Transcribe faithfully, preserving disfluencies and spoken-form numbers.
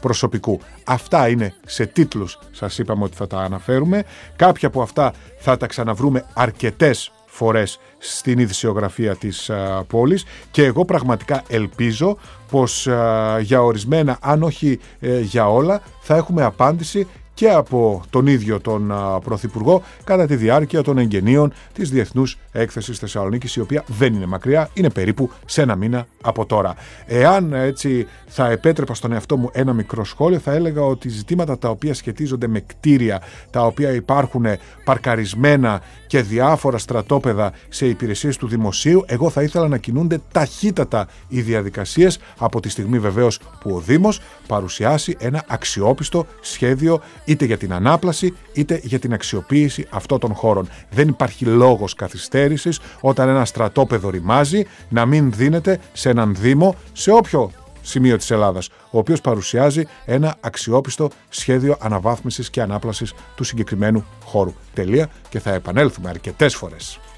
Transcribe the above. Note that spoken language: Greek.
προσωπικού. Αυτά είναι σε τίτλους, σας είπαμε ότι θα τα αναφέρουμε. Κάποια από αυτά θα τα ξαναβρούμε αρκετές φορές στην ειδησιογραφία της α, πόλης και εγώ πραγματικά ελπίζω πως α, για ορισμένα, αν όχι ε, για όλα, θα έχουμε απάντηση και από τον ίδιο τον α, Πρωθυπουργό κατά τη διάρκεια των εγγενείων της Διεθνούς Έκθεσης Θεσσαλονίκης, η οποία δεν είναι μακριά, είναι περίπου σε ένα μήνα από τώρα. Εάν έτσι θα επέτρεπα στον εαυτό μου ένα μικρό σχόλιο, θα έλεγα ότι ζητήματα τα οποία σχετίζονται με κτίρια, τα οποία υπάρχουν παρκαρισμένα και διάφορα στρατόπεδα σε υπηρεσίες του δημοσίου, εγώ θα ήθελα να κινούνται ταχύτατα οι διαδικασίες από τη στιγμή βεβαίως που ο Δήμος παρουσιάσει ένα αξιόπιστο σχέδιο είτε για την ανάπλαση είτε για την αξιοποίηση αυτών των χώρων. Δεν υπάρχει λόγος καθυστέρησης όταν ένα στρατόπεδο ρημάζει να μην δίνεται σε έναν Δήμο, σε όποιο σημείο της Ελλάδας, ο οποίος παρουσιάζει ένα αξιόπιστο σχέδιο αναβάθμισης και ανάπλασης του συγκεκριμένου χώρου. Τελεία, και θα επανέλθουμε αρκετές φορές.